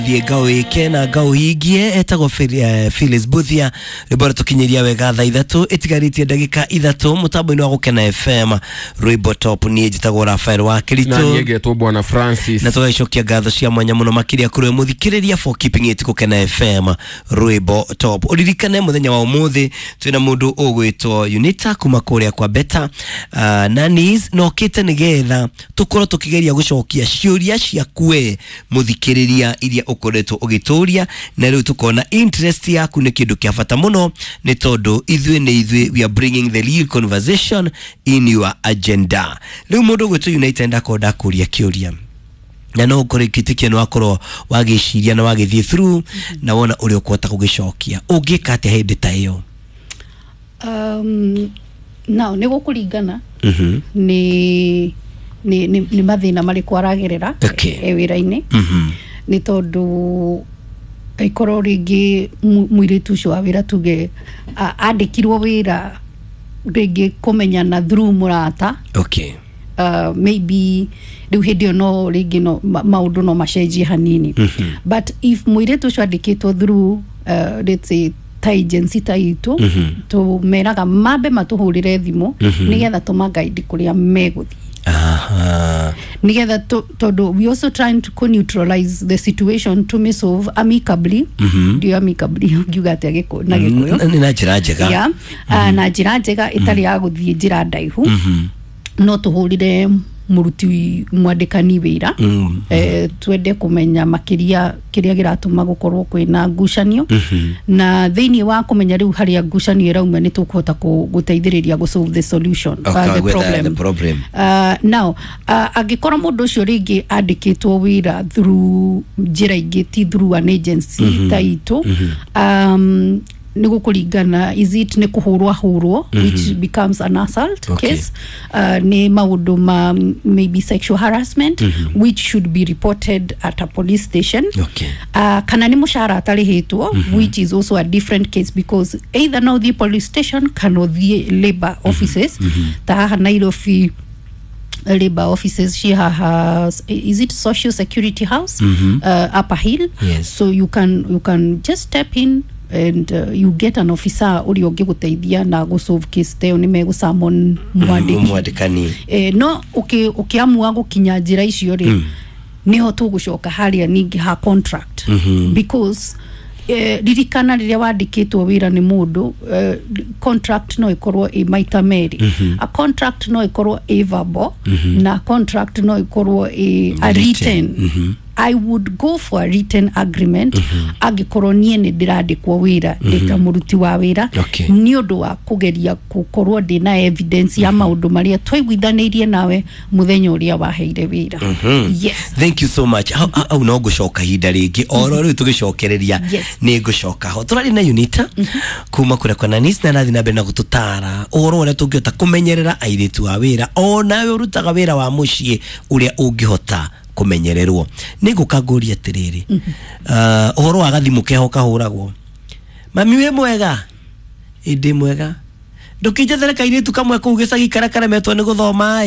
Gao ikena gao higie etago Phyllis Buthia ribora tukinyiria wega thaa ithatu itigaritie ndagika ithatu mutambo ino gukena FM Rwimbo Top ni jitagwo Rafael wa Kirito na niyegetwo bwana Francis na tugacokia gatho cia mwanya muno makiria kuri muthikiriria for keeping it gukena FM Rwimbo Top uririkane muthenya wa umuthi twina mundu ugwitwo Unita kuma kuria kwa Beta nanis no kite nigetha tukoro tukigeria gucokia ciuria cia kwe muthikiriria iria ukoretwo ugituria na riu tukona interest yaku ni kindu kia bata muno ni tondu ithuĩ we are bringing the real conversation in your agenda. Riu mundu gwitũ United akonda kuria kiuria na no kurikitikia no akorwo wagiciria na wagithie through na wona uri ukwota kugicokia ungika ate hindi ta iyo. Now ni gukuringana ni mathina mari kwaragerera wira-ini ni tondu ikorwo ringi muiritu ucio wa wira tuge andikirwo wira ringi kumenyana through murata maybe riu hindi no ringi no maundu no macenjie hanini but if muiritu ucio andikitwo through let's say ta agency ta itu to meraga mabe matuhurire thimu nigetha tumaguide kuria meguthi nigetha todo we also trying to neutralize the situation to solve amicably do amicably giugate agiko na gikuyo na njira njega na njira njega itari ya guthie njira ndaihu no tuhurire muruti mwandikani wira twende kumenya makiria kiria giratuma gukorwo kwina ngucanio na thiini wa kumenya riu haria ngucanio irauma ni tukuhota guteithiriria go solve the solution the problem now agikorwo mundu ucio ringi andikitwo wira through njira ingi ti through an agency taitu nigo kuringana is it ne kuhurwa which becomes an assault case ne maundu ma maybe sexual harassment which should be reported at a police station kana ni mushara atarihitwo which is also a different case because either now the police station kana the labor offices ta Nairobi labor offices she has is it social security house Upper Hill so you can just step in and you get an officer uri ogiguteithia na go solve case teo ni megu summon mwandikani no ukiamua gukinya njira icio ri niho tugucoka haria ningi ha contract because ririkana riria wandikitwo wira ni mundu contract no ikorwo maita meri a contract no ikorwo verbal na contract no ikorwo a written I would go for a written agreement agikorwo nie ni ndirandikwo wira ndika muruti wa wira ni undu wa kugeria gukorwo ndina evidence ya maundu maria twaiguithanirie nawe muthenya uria waheire wira. Yes, thank you so much. Au no gucoka hinda ringi oro riu tugicokereria ni gucoka ho turari na Unita kuma kure kwa Nanis na nathi na mbere na gututara oro ore tungiota kumenyerera airitu wa wira ona we urutaga wira wa mucii uria ungihota kumenyererwo nigukaguria tiriri uhoro wa gathimu keho kahuragwo mami we mwega indi mwega ndukijethera kairitu kamwe kugicagi karakara metwa ni guthoma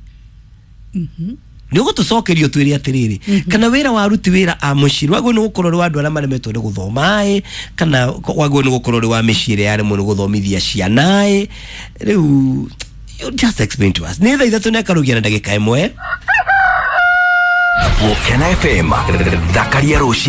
ni gutucokerio twiri atiriri kana wira wa ruti wira a muciri wagwo ni gukorwo wa andu ara mare metwa ni guthoma kana wagwo ni gukorwo wa miciri yare mu ni guthomithia ciana riu you just explain to us ni tha ithatu ne karugia na ndagika imwe Gukena FM Zakaria Roshi